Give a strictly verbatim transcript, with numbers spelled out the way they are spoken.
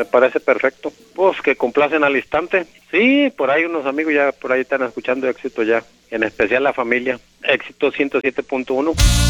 parece perfecto. Pues que complacen al instante. Sí, por ahí unos amigos ya por ahí están escuchando Éxito ya, en especial la familia. Éxito ciento siete punto uno.